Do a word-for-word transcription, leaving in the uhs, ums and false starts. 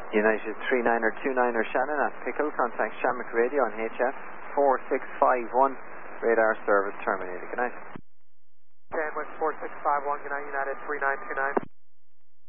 United three niner two niner Shannon at Pickle, contact Shamrock Radio on H F four six five one, radar service terminated. Good night. Sandwich four six five one, good night, United three nine two nine.